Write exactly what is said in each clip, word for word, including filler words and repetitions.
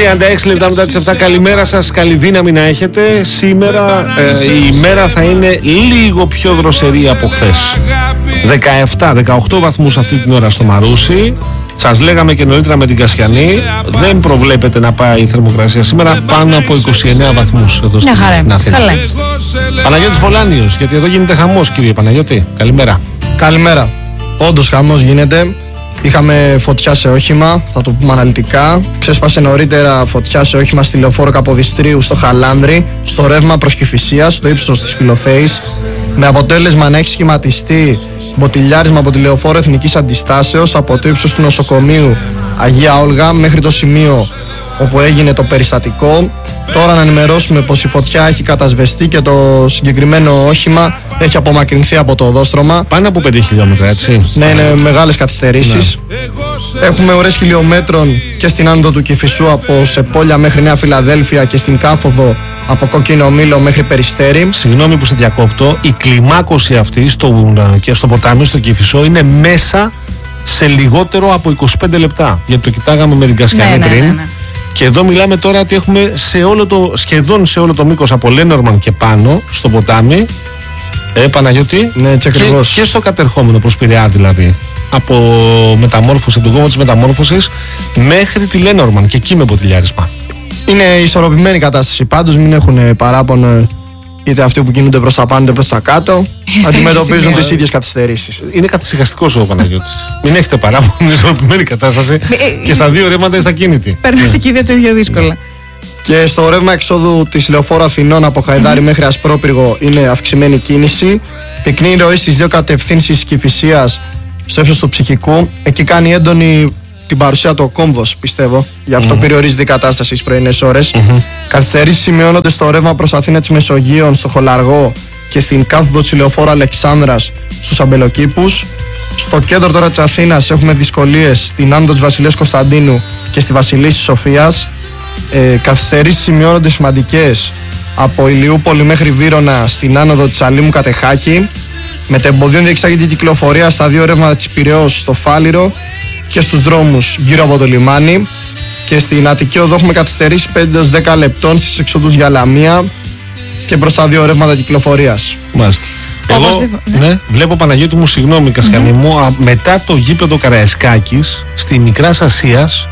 τριάντα έξι λεπτά μετά τις επτά. Καλημέρα σας, καλή δύναμη να έχετε. Σήμερα ε, η ημέρα θα είναι λίγο πιο δροσερή από χθες. δεκαεπτά δεκαοκτώ βαθμούς αυτή την ώρα στο Μαρούσι. Σας λέγαμε και νωρίτερα με την Κασιανή, δεν προβλέπεται να πάει η θερμοκρασία σήμερα πάνω από είκοσι εννέα βαθμούς εδώ στην, στην Αθήνα. Καλά. Παναγιώτης Βολάνιος, γιατί εδώ γίνεται χαμός, κύριε Παναγιώτη. Καλημέρα. Καλημέρα. Όντως χαμός γίνεται. Είχαμε φωτιά σε όχημα, θα το πούμε αναλυτικά. Ξέσπασε νωρίτερα φωτιά σε όχημα στη λεωφόρο Καποδιστρίου στο Χαλάνδρι, στο ρεύμα προς Κηφισίας, στο ύψος της Φιλοθέης, με αποτέλεσμα να έχει σχηματιστεί μποτιλιάρισμα από τη λεωφόρο Εθνικής Αντιστάσεως από το ύψος του νοσοκομείου Αγία Όλγα μέχρι το σημείο όπου έγινε το περιστατικό. Τώρα να ενημερώσουμε πως η φωτιά έχει κατασβεστεί και το συγκεκριμένο όχημα έχει απομακρυνθεί από το οδόστρωμα. Πάνω από πέντε χιλιόμετρα, έτσι. Ναι, είναι μεγάλες καθυστερήσεις. Ναι. Έχουμε ώρες χιλιόμετρων και στην άνοδο του Κηφισού από Σεπόλια μέχρι Νέα Φιλαδέλφια και στην κάθοδο από Κόκκινο Μήλο μέχρι Περιστέρι. Συγγνώμη που σε διακόπτω, η κλιμάκωση αυτή στο, και στο ποτάμι, στο Κηφισό, είναι μέσα σε λιγότερο από είκοσι πέντε λεπτά. Γιατί το κοιτάγαμε με την Κασιανή ναι, πριν. Ναι, ναι, ναι. Και εδώ μιλάμε τώρα ότι έχουμε σε όλο το, σχεδόν σε όλο το μήκος από Λένορμαν και πάνω στο ποτάμι. Ε, Παναγιώτη. Ναι, και, και, και στο κατερχόμενο προς Πειραιά δηλαδή. Από μεταμόρφωση, από τον κόμμα της μεταμόρφωσης μέχρι τη Λένορμαν και εκεί με μποτιλιάρισμα. Είναι ισορροπημένη κατάσταση. Πάντως μην έχουν παράπονο είτε αυτοί που κινούνται προς τα πάνω είτε προς τα κάτω. Αντιμετωπίζουν τις ίδιες καθυστερήσεις. Είναι καθησυχαστικός ο Παναγιώτης. Μην έχετε παράπονο, είναι ισορροπημένη κατάσταση και στα δύο ρεύματα είστε ακίνητοι. Περνάτε και είδε το ίδιο δύσκολα. Και στο ρεύμα εξόδου της λεωφόρου Αθηνών από Χαϊδάρι mm-hmm. μέχρι Ασπρόπυργο είναι αυξημένη κίνηση. Πυκνή ροή στις δύο κατευθύνσεις Κηφισίας στο ύψος του Ψυχικού. Εκεί κάνει έντονη την παρουσία του κόμβος, πιστεύω. Γι' αυτό mm-hmm. περιορίζεται η κατάσταση στις πρωινές ώρες. Mm-hmm. Καθυστερήσεις σημειώνονται στο ρεύμα προς Αθήνα της Μεσογείων, στο Χολαργό και στην κάθοδο της λεωφόρου Αλεξάνδρας στους Αμπελοκήπους. Στο κέντρο τώρα της Αθήνας έχουμε δυσκολίες στην άνοδο της Βασιλείας Κωνσταντίνου και στη Βασιλής της Σοφίας. Ε, καθυστερήσεις σημειώνονται σημαντικές από Ηλιούπολη μέχρι Βύρωνα στην άνοδο της Αλήμου Κατεχάκη. Με τεμποδίων διεξάγεται η κυκλοφορία στα δύο ρεύματα της Πειραιώς στο Φάληρο και στους δρόμους γύρω από το λιμάνι. Και στην Αττική Οδό έχουμε καθυστερήσει πέντε έως δέκα λεπτών στις εξόδους για Λαμία και προς τα δύο ρεύματα κυκλοφορίας. Μάλιστα. Εγώ ναι. Ναι, βλέπω, Παναγιώτη μου, συγγνώμη Κασιανή mm-hmm. μου, α, μετά το γήπεδο Καραϊσκάκης στη Μικράς Ασίας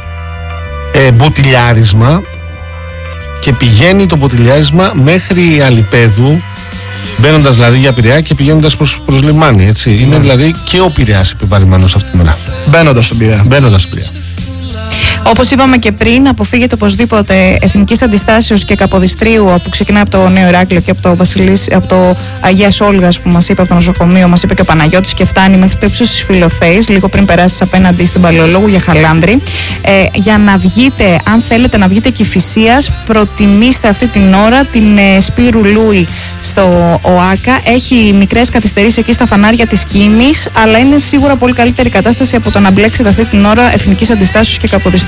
ε, μποτιλιάρισμα και πηγαίνει το μποτιλιάρισμα μέχρι Αλιπέδου, μπαίνοντας δηλαδή για Πειραιά και πηγαίνοντας προς, προς λιμάνι, έτσι. Mm. Είναι δηλαδή και ο Πειραιάς επιβαρημένος αυτή την ώρα. Μπαίνοντας στον Πειραιά. Μπαίνοντας στον Πειραιά. Όπως είπαμε και πριν, αποφύγετε οπωσδήποτε Εθνικής Αντιστάσεως και Καποδιστρίου που ξεκινάει από το Νέο Ηράκλειο και από το, Βασιλής, από το Αγίας Όλγας που μας είπε από το νοσοκομείο, μας είπε και ο Παναγιώτης, και φτάνει μέχρι το ύψος της Φιλοθέης, λίγο πριν περάσεις απέναντι στην Παλαιολόγου για Χαλάνδρη. Ε, για να βγείτε, αν θέλετε να βγείτε Κηφισίας, προτιμήστε αυτή την ώρα την ε, Σπύρου Λούι στο ΟΑΚΑ. Έχει μικρές καθυστερήσεις εκεί στα φανάρια της Κίνης, αλλά είναι σίγουρα πολύ καλύτερη κατάσταση από το να μπλέξετε αυτή την ώρα Εθνικής Αντιστάσεως και Καποδιστρίου.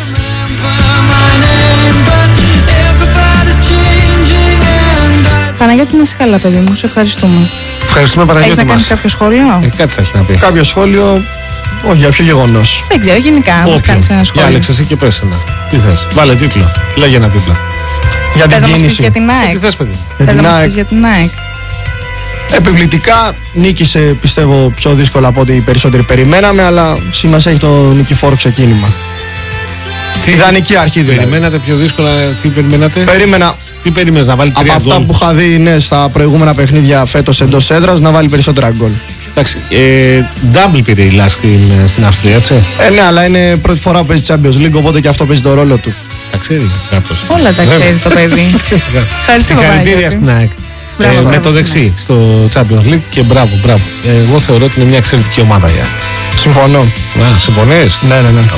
Παναγιώτη, να είσαι καλά, παιδί μου, σε ευχαριστούμε. Ευχαριστούμε, Παναγιώτη. Έχεις να κάνεις κάποιο σχόλιο? Ε, κάτι θα έχει να πει. Κάποιο σχόλιο, όχι, για ποιο γεγονός? Δεν ξέρω, γενικά, να κάνεις ένα σχόλιο. Για Άλεξ, εσύ και πες ένα. Τι θες? Βάλε τίτλο. Λέγε ένα τίτλο. Για την θες κίνηση. να μας πεις για την ΑΕΚ? Τι θες, παιδί? Θες να μας πεις για την ΑΕΚ? Επιβλητικά νίκησε, πιστεύω, πιο δύσκολα από ό,τι οι περισσότεροι περιμέναμε, αλλά σημασία έχει το νικηφόρο ξεκίνημα. Τι ιδανική αρχή δηλαδή. Περιμένατε πιο δύσκολα, τι περιμένατε? Περίμενα. Τι περίμενες, να βάλει τρία από γκολ? αυτά που είχα δει, ναι, στα προηγούμενα παιχνίδια φέτος εντός έδρας, να βάλει περισσότερα γκολ. Εντάξει, ε, double πήρε η Λάσκ στην Αυστρία, έτσι. Ε, ναι, αλλά είναι πρώτη φορά που παίζει Champions League, οπότε και αυτό παίζει το ρόλο του. Τα ξέρει κάπως. Όλα τα ξέρει το παιδί. Συγχαρητήρια στην ΑΕΚ. Ε, με το δεξί στο Champions League και μπράβο, μπράβο. Ε, εγώ θεωρώ ότι είναι μια εξαιρετική ομάδα για. Συμφωνώ. Να, συμφωνείς? Ναι, ναι, ναι.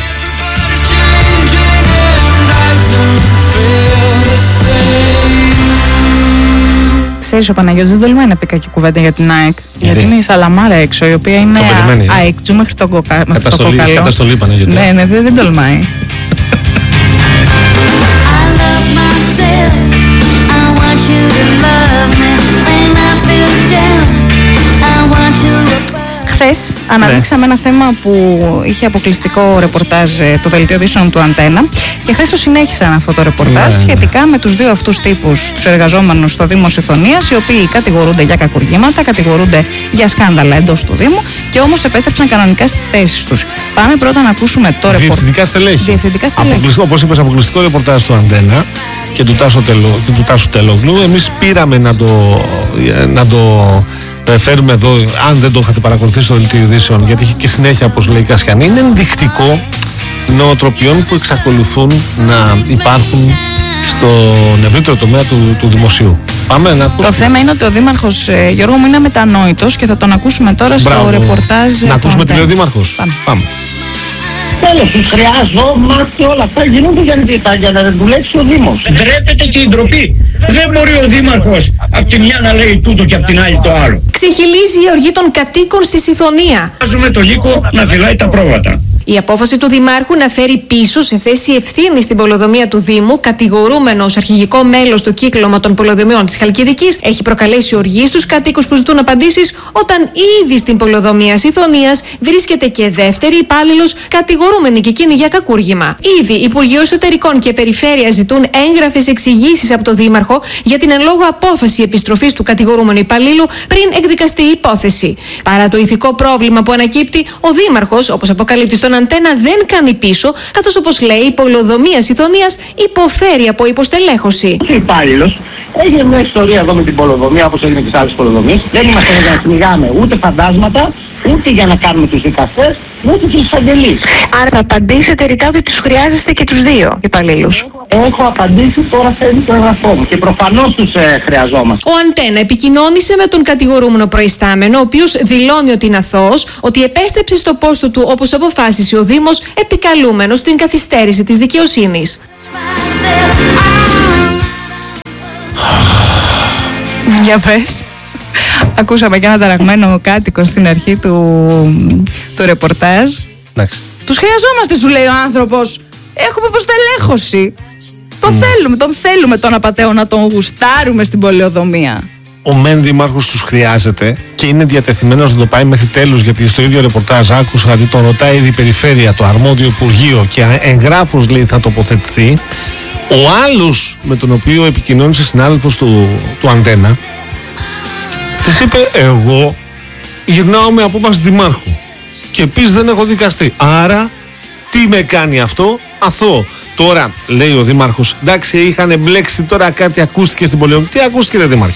Ξέρεις, ο Παναγιώτης δεν τολμάει να πει κακή κουβέντα για την ΑΕΚ. Γιατί είναι η Σαλαμάρα έξω, η οποία είναι αεκτζού μέχρι το κοκαλό. Καταστολή, Παναγιώτη. Ναι, ναι, δεν τολμάει. Χθες αναδείξαμε ναι. ένα θέμα που είχε αποκλειστικό ρεπορτάζ το δελτίο ειδήσεων του Αντένα και χθες το συνέχισαν αυτό το ρεπορτάζ ναι. σχετικά με τους δύο αυτούς τύπους, τους εργαζόμενους στο Δήμο Σιθωνίας, οι οποίοι κατηγορούνται για κακουργήματα, κατηγορούνται για σκάνδαλα εντός του Δήμου και όμως επέτρεψαν κανονικά στις θέσεις τους. Πάμε πρώτα να ακούσουμε το ρεπορτάζ. Διευθυντικά στελέχη. Διευθυντικά στελέχη. Όπως είπες, αποκλειστικό ρεπορτάζ του Αντένα και του Τάσου, Τελο, του Τάσου Τελόγλου. Εμείς πήραμε να το, να το φέρουμε εδώ, αν δεν το είχατε παρακολουθήσει στο δελτίο ειδήσεων, γιατί έχει και συνέχεια, όπως λέει η Κασιανή. Είναι ενδεικτικό νοοτροπιών που εξακολουθούν να υπάρχουν στον ευρύτερο τομέα του, του δημοσίου. Πάμε να ακούσουμε. Το θέμα είναι ότι ο Δήμαρχος ε, Γιώργο μου είναι μετανόητος και θα τον ακούσουμε τώρα στο Μπράβο. ρεπορτάζ. Να ακούσουμε τι λέει ο Δήμαρχος. Πάμε. Πάμε. Τέλος, τους χρειάζομαστε όλα αυτά γίνονται για να, για να δουλέψει ο Δήμος. Ντρέπεται και η ντροπή. Δεν μπορεί ο Δήμαρχος από τη μια να λέει τούτο και από την άλλη το άλλο. Ξεχυλίζει η οργή των κατοίκων στη Σιθωνία. Βάζουμε το λύκο να φυλάει τα πρόβατα. Η απόφαση του Δημάρχου να φέρει πίσω σε θέση ευθύνη στην πολεοδομία του Δήμου, κατηγορούμενο ως αρχηγικό μέλος του κύκλωμα των πολεοδομιών της Χαλκιδικής, έχει προκαλέσει οργή στους κατοίκους που ζητούν απαντήσεις, όταν ήδη στην πολεοδομία Σιθωνίας βρίσκεται και δεύτερη υπάλληλος, κατηγορούμενη και εκείνη για κακούργημα. Ήδη Υπουργείο Εσωτερικών και Περιφέρεια ζητούν έγγραφες εξηγήσεις από τον Δήμαρχο για την εν λόγω απόφαση επιστροφής του κατηγορούμενου υπαλλήλου πριν εκδικαστεί η υπόθεση. Παρά το ηθικό πρόβλημα που ανακύπτει, ο Δήμαρχος, όπως αποκαλύπτει στον Αντένα, δεν κάνει πίσω, καθώς όπως λέει η πολεοδομία Σιθωνίας υποφέρει από υποστελέχωση. Ο υπάλληλος έγινε μια ιστορία εδώ με την πολεοδομία, όπως έγινε και στις άλλες πολεοδομίες. Δεν είμαστε εδώ για να κυνηγάμε ούτε φαντάσματα, ούτε για να κάνουμε τους δικαστές, ούτε τους εισαγγελείς. Άρα θα απαντήσετε ρητά ότι τους χρειάζεστε και τους δύο υπαλλήλους. Έχω απαντήσει, τώρα θέλει το εγγραφό μου και προφανώς τους ε, χρειαζόμαστε. Ο Αντένα επικοινώνησε με τον κατηγορούμενο προϊστάμενο, ο οποίος δηλώνει ότι είναι αθώος, ότι επέστρεψε στο πόστο του όπως αποφάσισε ο Δήμος, επικαλούμενος στην καθυστέρηση της δικαιοσύνης. Για πες. Ακούσαμε και ένα ταραγμένο κάτοικο στην αρχή του, του ρεπορτάζ. Εντάξει. Τους χρειαζόμαστε, σου λέει ο άνθρωπος. Έχουμε υποστελέχωση. Τον θέλουμε, τον θέλουμε τον απατέο να τον γουστάρουμε στην πολεοδομία. Ο μεν Δήμαρχος τους χρειάζεται και είναι διατεθειμένος να το πάει μέχρι τέλους, γιατί στο ίδιο ρεπορτάζ άκουσα ότι τον ρωτάει ήδη η Περιφέρεια, το αρμόδιο Υπουργείο, και εγγράφος λέει θα τοποθετηθεί. Ο άλλος με τον οποίο επικοινώνησε συνάδελφος του, του Αντένα της είπε, εγώ γυρνάω με απόφαση Δημάρχου και επίσης δεν έχω δικαστεί, άρα τι με κάνει αυτό, αθώο. Τώρα λέει ο Δήμαρχος, εντάξει, είχαν μπλέξει, τώρα κάτι ακούστηκε στην πολεοδομία. Τι ακούστηκε, ρε Δήμαρχε?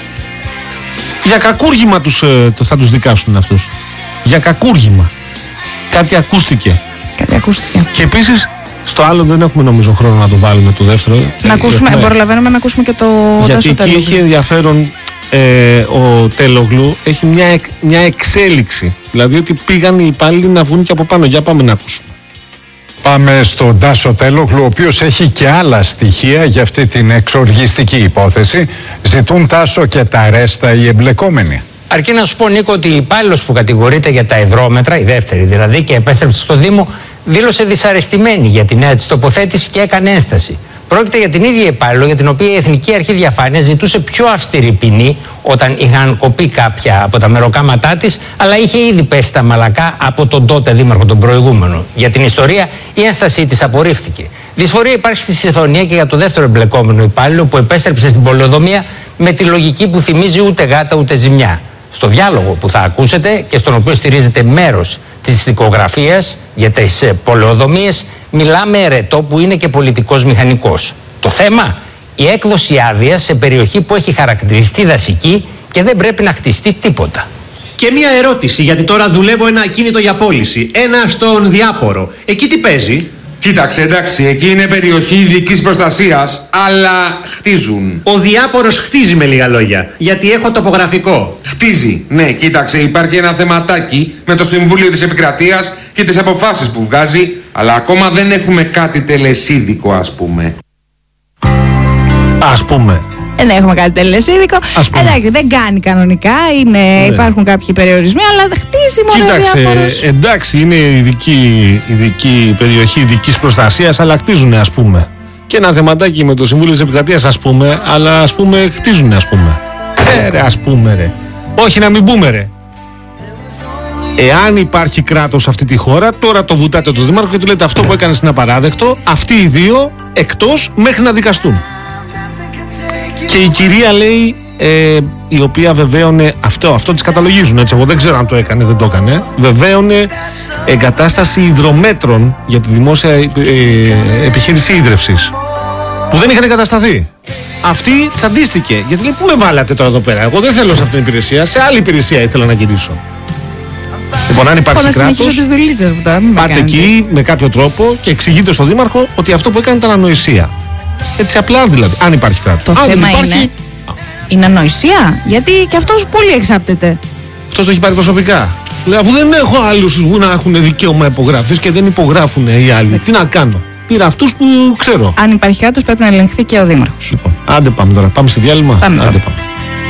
Για κακούργημα τους, ε, θα τους δικάσουν αυτούς. Για κακούργημα. Κάτι ακούστηκε. Κάτι ακούστηκε. Και επίσης στο άλλο δεν έχουμε νομίζω χρόνο να το βάλουμε το δεύτερο. Να ακούσουμε, έχουμε... προλαβαίνουμε να ακούσουμε και το γιατί εκεί έχει ενδιαφέρον ε, ο Τελόγλου, έχει μια, μια εξέλιξη. Δηλαδή ότι πήγαν οι υπάλληλοι να βγουν και από πάνω. Για πάμε να ακούσουμε. Πάμε στον Τάσο Τελόγλου, ο οποίος έχει και άλλα στοιχεία για αυτή την εξοργιστική υπόθεση. Ζητούν, Τάσο, και τα ρέστα οι εμπλεκόμενοι. Αρκεί να σου πω, Νίκο, ότι η υπάλληλος που κατηγορείται για τα ευρώμετρα, η δεύτερη δηλαδή, και επέστρεψε στο Δήμο, δήλωσε δυσαρεστημένη για τη νέα της τοποθέτηση και έκανε ένσταση. Πρόκειται για την ίδια υπάλληλο για την οποία η Εθνική Αρχή Διαφάνειας ζητούσε πιο αυστηρή ποινή όταν είχαν κοπεί κάποια από τα μεροκάματά της, αλλά είχε ήδη πέσει τα μαλακά από τον τότε Δήμαρχο, τον προηγούμενο. Για την ιστορία, η ένστασή της απορρίφθηκε. Δυσφορία υπάρχει στη Σιθωνία και για το δεύτερο εμπλεκόμενο υπάλληλο που επέστρεψε στην πολεοδομία με τη λογική που θυμίζει ούτε γάτα ούτε ζημιά. Στο διάλογο που θα ακούσετε και στον οποίο στηρίζεται μέρος της δικογραφίας για τις πολεοδομίες, μιλάμε ερετό που είναι και πολιτικός μηχανικός. Το θέμα, η έκδοση άδεια σε περιοχή που έχει χαρακτηριστεί δασική και δεν πρέπει να χτιστεί τίποτα. Και μία ερώτηση, γιατί τώρα δουλεύω ένα ακίνητο για πώληση, ένα στον Διάπορο. Εκεί τι παίζει? Κοίταξε, εντάξει, εκεί είναι περιοχή ειδικής προστασίας, αλλά χτίζουν. Ο Διάπορος χτίζει, με λίγα λόγια, γιατί έχω τοπογραφικό. Χτίζει, ναι, κοίταξε, υπάρχει ένα θεματάκι με το Συμβούλιο της Επικρατείας και τις αποφάσεις που βγάζει, αλλά ακόμα δεν έχουμε κάτι τελεσίδικο, ας πούμε. Ας πούμε. Δεν έχουμε κάτι τελεσίδικο. Εντάξει, δεν κάνει κανονικά, είναι, ναι. Υπάρχουν κάποιοι περιορισμοί, αλλά χτίζει μόνο. Κοίταξε, εντάξει, είναι ειδική, ειδική περιοχή ειδικής προστασίας, αλλά χτίζουνε, ας πούμε. Και ένα θεματάκι με το Συμβούλιο της Επικρατείας, ας πούμε, αλλά ας πούμε χτίζουνε, ας πούμε. Ε, ρε, ας πούμε, ρε. Όχι να μην πούμε, ρε. Εάν υπάρχει κράτος σε αυτή τη χώρα, τώρα το βουτάτε το δήμαρχο και του λέτε αυτό που έκανες είναι απαράδεκτο. Αυτοί οι δύο εκτός μέχρι να δικαστούν. Και η κυρία λέει, ε, η οποία βεβαίωνε αυτό, αυτό της καταλογίζουν, έτσι. Εγώ δεν ξέρω αν το έκανε, δεν το έκανε. Βεβαίωνε εγκατάσταση υδρομέτρων για τη δημόσια ε, ε, επιχείρηση ίδρευσης που δεν είχαν εγκατασταθεί. Αυτή τσαντίστηκε. Γιατί λέει, πού με βάλατε τώρα εδώ πέρα? Εγώ δεν θέλω σε αυτήν την υπηρεσία, σε άλλη υπηρεσία ήθελα να γυρίσω. Λοιπόν, αν υπάρχει κράτος, πάτε εκεί με κάποιο τρόπο και εξηγείτε στον δήμαρχο ότι αυτό που έκανε ήταν ανοησία. Έτσι απλά δηλαδή, αν υπάρχει κράτος. Το αν θέμα υπάρχει... είναι, είναι ανοησία, γιατί και αυτός πολύ εξάπτεται. Αυτός το έχει πάρει προσωπικά. Λέει, αφού δεν έχω άλλους που να έχουν δικαίωμα υπογραφής και δεν υπογράφουν οι άλλοι, τι να κάνω? Πήρα αυτούς που ξέρω. Αν υπάρχει κράτος πρέπει να ελεγχθεί και ο δήμαρχος. Λοιπόν, άντε πάμε τώρα, πάμε σε διάλειμμα. Πάμε. Άντε πάμε.